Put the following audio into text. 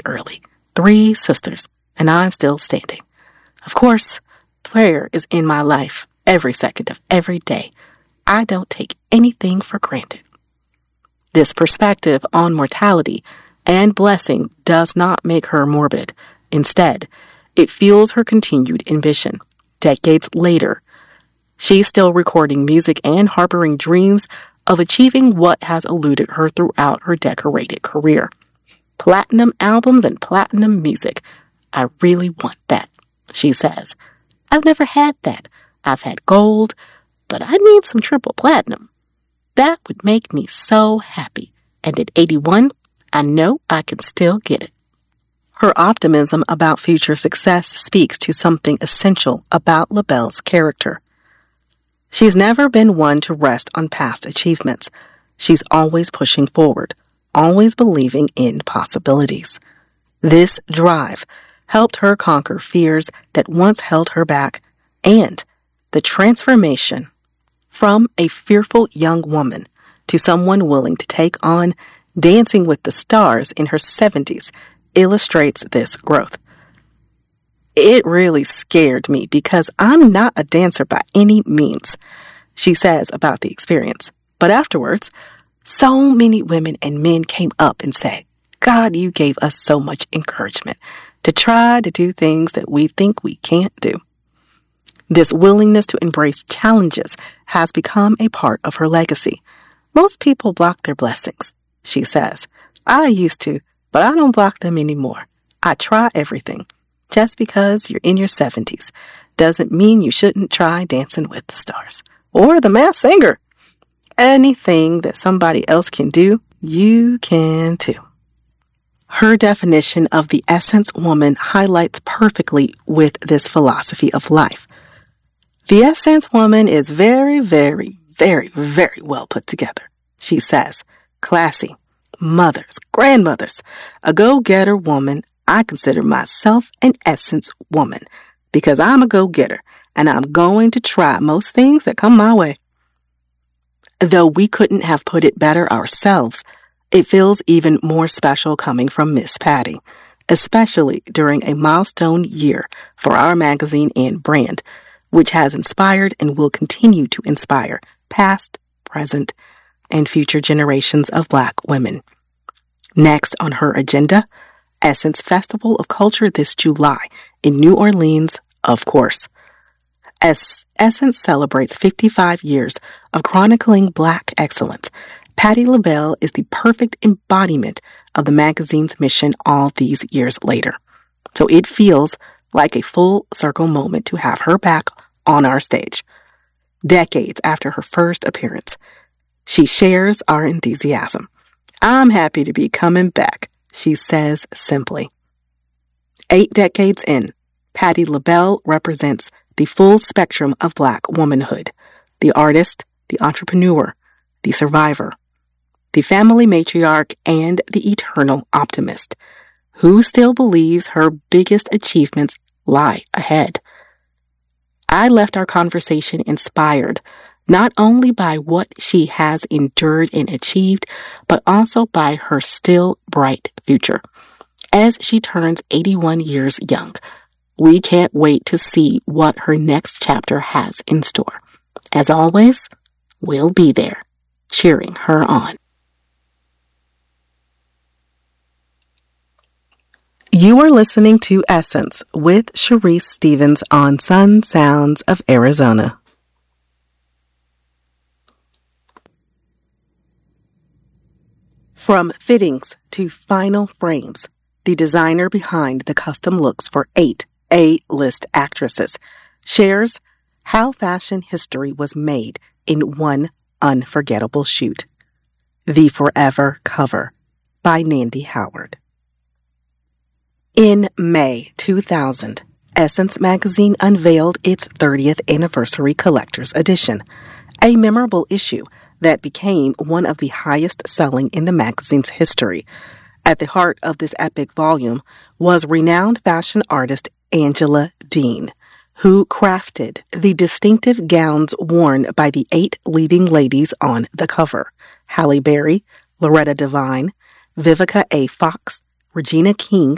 early. 3 sisters, and I'm still standing. Of course, prayer is in my life every second of every day. I don't take anything for granted. This perspective on mortality and blessing does not make her morbid. Instead, it fuels her continued ambition. Decades later, she's still recording music and harboring dreams of achieving what has eluded her throughout her decorated career. Platinum albums and platinum music. I really want that, she says. I've never had that. I've had gold, but I need some triple platinum. That would make me so happy. And at 81, I know I can still get it. Her optimism about future success speaks to something essential about LaBelle's character. She's never been one to rest on past achievements. She's always pushing forward, always believing in possibilities. This drive helped her conquer fears that once held her back, and the transformation from a fearful young woman to someone willing to take on Dancing with the Stars in her 70s illustrates this growth. It really scared me because I'm not a dancer by any means, she says about the experience. But afterwards, so many women and men came up and said, God, you gave us so much encouragement to try to do things that we think we can't do. This willingness to embrace challenges has become a part of her legacy. Most people block their blessings, she says. I used to, but I don't block them anymore. I try everything. Just because you're in your 70s doesn't mean you shouldn't try Dancing with the Stars or The Masked Singer. Anything that somebody else can do, you can too. Her definition of the Essence woman highlights perfectly with this philosophy of life. The Essence woman is very, very, very, very well put together, she says. Classy, mothers, grandmothers, a go-getter woman. I consider myself an Essence woman because I'm a go-getter and I'm going to try most things that come my way. Though we couldn't have put it better ourselves, it feels even more special coming from Miss Patty, especially during a milestone year for our magazine and brand, which has inspired and will continue to inspire past, present, and future generations of Black women. Next on her agenda, Essence Festival of Culture this July in New Orleans, of course. As Essence celebrates 55 years of chronicling Black excellence, Patti LaBelle is the perfect embodiment of the magazine's mission all these years later. So it feels like a full circle moment to have her back on our stage. Decades after her first appearance, she shares our enthusiasm. I'm happy to be coming back, she says simply. 8 decades in, Patti LaBelle represents the full spectrum of Black womanhood: the artist, the entrepreneur, the survivor, the family matriarch, and the eternal optimist, who still believes her biggest achievements lie ahead. I left our conversation inspired not only by what she has endured and achieved, but also by her still bright future. As she turns 81 years young, we can't wait to see what her next chapter has in store. As always, we'll be there, cheering her on. You are listening to Essence with Sharice Stevens on Sun Sounds of Arizona. From fittings to final frames, the designer behind the custom looks for 8 A-list actresses shares how fashion history was made in one unforgettable shoot. The Forever Cover by Nandy Howard. In May 2000, Essence magazine unveiled its 30th anniversary collector's edition, a memorable issue that became one of the highest selling in the magazine's history. At the heart of this epic volume was renowned fashion artist Angela Dean, who crafted the distinctive gowns worn by the 8 leading ladies on the cover: Halle Berry, Loretta Devine, Vivica A. Fox, Regina King,